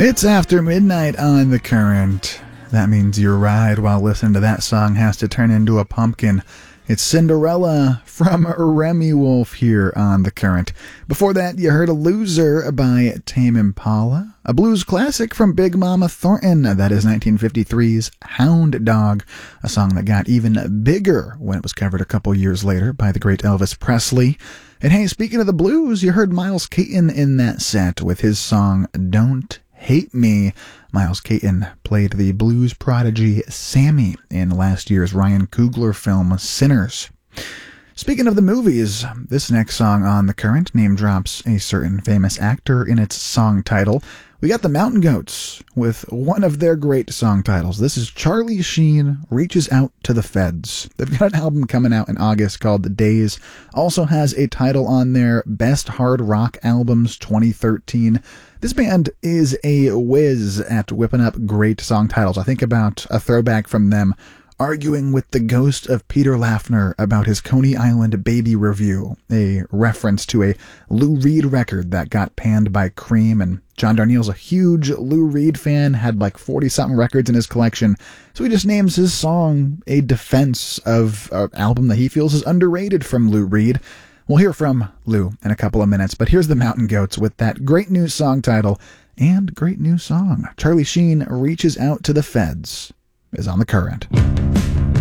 It's after midnight on The Current. That means your ride while listening to that song has to turn into a pumpkin. It's Cinderella from Remy Wolf here on The Current. Before that, you heard A Loser by Tame Impala, a blues classic from Big Mama Thornton. That is 1953's Hound Dog, a song that got even bigger when it was covered a couple years later by the great Elvis Presley. And hey, speaking of the blues, you heard Miles Caton in that set with his song Don't Hate Me. Miles Caton played the blues prodigy Sammy in last year's Ryan Coogler film Sinners. Speaking of the movies, this next song on The Current name drops a certain famous actor in its song title. We got the Mountain Goats with one of their great song titles. This is Charlie Sheen Reaches Out to the Feds. They've got an album coming out in August called The Days. Also has a title on their Best Hard Rock Albums 2013. This band is a whiz at whipping up great song titles. I think about a throwback from them arguing with the ghost of Peter Laffner about his Coney Island Baby review, a reference to a Lou Reed record that got panned by Cream, and John Darnielle's a huge Lou Reed fan, had like 40-something records in his collection, so he just names his song a defense of an album that he feels is underrated from Lou Reed. We'll hear from Lou in a couple of minutes, but here's the Mountain Goats with that great new song title and great new song. Charlie Sheen Reaches Out to the Feds is on The Current.